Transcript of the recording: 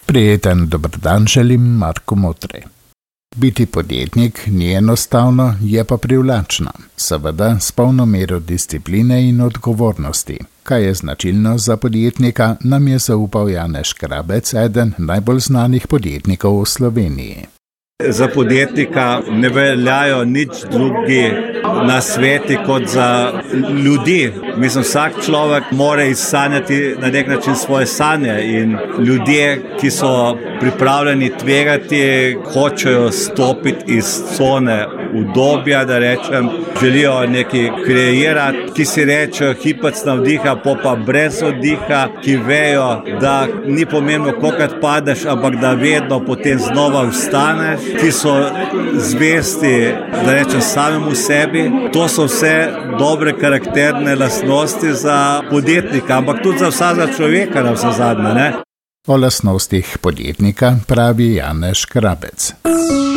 Prijeten dober dan želim, Marko Motre. Biti podjetnik ni enostavno, je pa privlačno. Seveda s polno mero discipline in odgovornosti. Kaj je značilno za podjetnika, nam je zaupal Janez Škrabec, eden najbolj znanih podjetnikov v Sloveniji. Za podjetnika ne veljajo nič drugi nasveti kot za ljudi. Mislim, vsak človek mora izsanjati na nek način svoje sanje in ljudje, ki so pripravljeni tvegati, hočejo stopiti iz cone udobja, da rečem, želijo nekaj kreirati, ki si rečejo hipec navdiha, pa brez oddiha, ki vejo, da ni pomembno, kolikrat padeš, ampak da vedno potem znova vstaneš, ki so zvesti, da rečem, samemu sebi. To so vse dobre karakterne lastnosti za podjetnika, ampak tudi za vsakega človeka navsezadnje, ne? O lastnostih podjetnika pravi Janez Škrabec.